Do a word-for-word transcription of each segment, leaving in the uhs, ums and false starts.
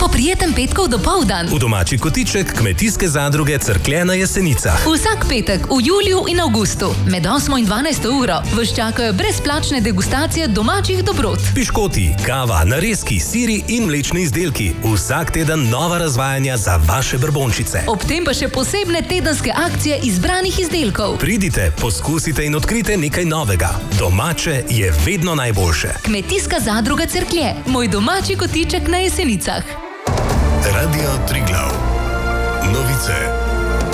bo prijeten petkov dopoldan. V domači kotiček Kmetijske zadruge Cerklje na Jesenicah. Vsak petek v juliju in avgustu med osmo in dvanajsto uro vas čakajo brezplačne degustacije domačih dobrot. Piškoti, kava, narezki, siri in mlečni izdelki. Vsak teden nova razvajanja za vaše brbončice. Ob tem pa še posebne tedenske akcije izbranih izdelkov. Pridite, poskusite in odkrite nekaj novega. Domače je vedno najboljše. Kmetijska zadruga Cerklje, moj domači kotiček na Jesenicah. Radio Triglav. Novice.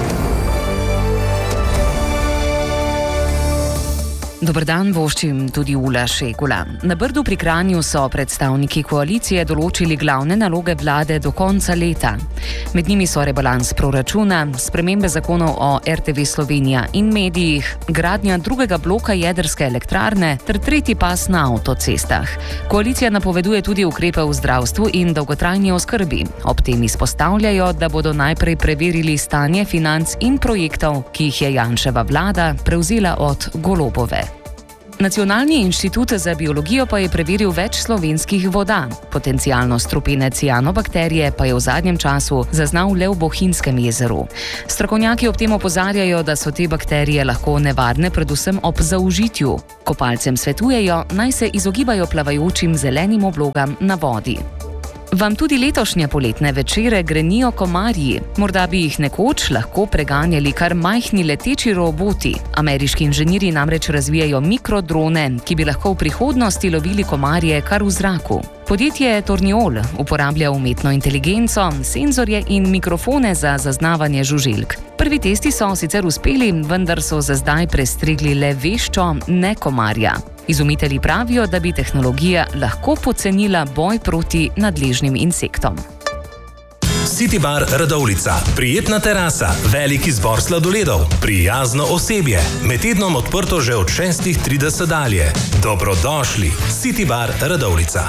Dober dan, voščim tudi Ula Šegula. Na Brdu pri Kranju so predstavniki koalicije določili glavne naloge vlade do konca leta. Med njimi so rebalans proračuna, spremembe zakonov o R T V Slovenija in medijih, gradnja drugega bloka jedrske elektrarne ter tretji pas na avtocestah. Koalicija napoveduje tudi ukrepe v zdravstvu in dolgotrajni oskrbi. Ob tem izpostavljajo, da bodo najprej preverili stanje financ in projektov, ki jih je Janševa vlada prevzela od Golobove. Nacionalni inštitut za biologijo pa je preveril več slovenskih voda. Potencialno strupene cianobakterije pa je v zadnjem času zaznal le v Bohinjskem jezeru. Strokovnjaki ob tem opozarjajo, da so te bakterije lahko nevarne predvsem ob zaužitju. Kopalcem svetujejo, naj se izogibajo plavajočim zelenim oblogam na vodi. Vam tudi letošnje poletne večere grenijo komarji? Morda bi jih nekoč lahko preganjali kar majhni leteči roboti. Ameriški inženirji namreč razvijajo mikrodrone, ki bi lahko v prihodnosti lovili komarje kar v zraku. Podjetje Torniol uporablja umetno inteligenco, senzorje in mikrofone za zaznavanje žuželk. Prvi testi so sicer uspeli, vendar so za zdaj prestrigli le veščo, ne komarja. Izumitelji pravijo, da bi tehnologija lahko pocenila boj proti nadležnim insektom. City Bar Radovljica. Prijetna terasa, velik izbor sladoledov, prijazno osebje. Med tednom odprto že od šestih trideset dalje. Dobrodošli. City Bar Radovljica.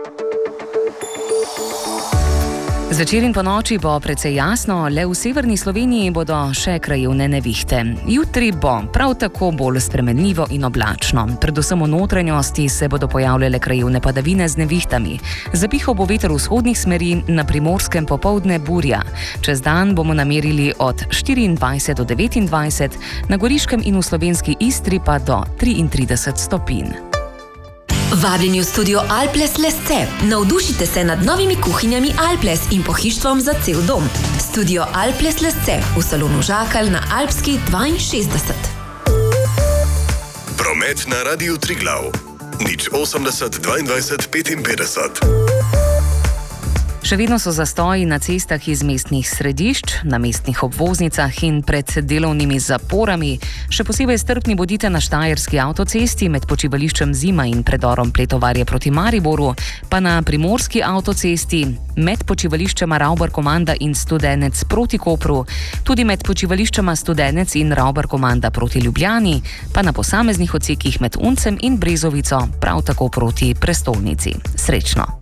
Zvečer in ponoči bo precej jasno, le v severni Sloveniji bodo še krajevne nevihte. Jutri bo prav tako bolj spremenljivo in oblačno. Predvsem v notranjosti se bodo pojavljale krajevne padavine z nevihtami. Zapihal bo veter vzhodnih smeri, na Primorskem popoldne burja. Čez dan bomo namerili od štiriindvajset do devetindvajset, na Goriškem in v slovenski Istri pa do triintrideset stopinj. Vabljeni v studio Alples Lesce. Navdušite se nad novimi kuhinjami Alples in pohištvom za cel dom. Studio Alples Lesce v salonu Žakalj na Alpski dvainšestdeset. Promet na Radiu Triglav. nič osemdeset dvaindvajset petinpetdeset. Še vedno so zastoji na cestah iz mestnih središč, na mestnih obvoznicah in pred delovnimi zaporami. Še posebej strpni bodite na Štajerski avtocesti med počivališčem Zima in predorom Pletovarje proti Mariboru, pa na Primorski avtocesti med počivališčema Ravbar-Komanda in Studenec proti Kopru, tudi med počivališčema Studenec in Ravbar-Komanda proti Ljubljani, pa na posameznih odsekih med Uncem in Brezovico, prav tako proti prestolnici. Srečno!